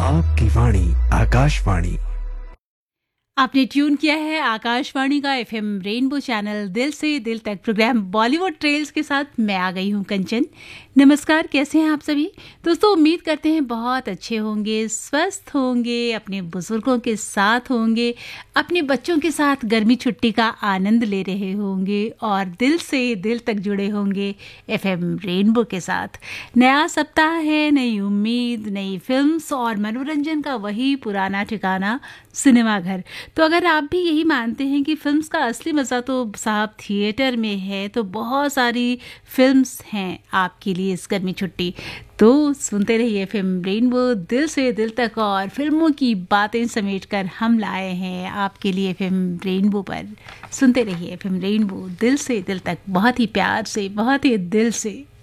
आपकी वाणी आकाशवाणी। आपने ट्यून किया है आकाशवाणी का एफएम रेनबो चैनल दिल से दिल तक प्रोग्राम बॉलीवुड ट्रेल्स के साथ मैं आ गई हूँ कंचन। नमस्कार, कैसे हैं आप सभी दोस्तों? उम्मीद करते हैं बहुत अच्छे होंगे, स्वस्थ होंगे, अपने बुजुर्गों के साथ होंगे, अपने बच्चों के साथ गर्मी छुट्टी का आनंद ले रहे होंगे और दिल से दिल तक जुड़े होंगे एफएम रेनबो के साथ। नया सप्ताह है, नई उम्मीद, नई फिल्म्स और मनोरंजन का वही पुराना ठिकाना सिनेमा घर। तो अगर आप भी यही मानते हैं कि फिल्म्स का असली मज़ा तो साहब थिएटर में है, तो बहुत सारी फिल्म्स हैं आपके लिए इस गर्मी छुट्टी। तो सुनते रहिए एफएम रेनबो दिल से दिल तक, और फिल्मों की बातें समेटकर हम लाए हैं आपके लिए एफएम रेनबो पर। सुनते रहिए एफएम रेनबो दिल से दिल तक, बहुत ही प्यार से, बहुत ही दिल से।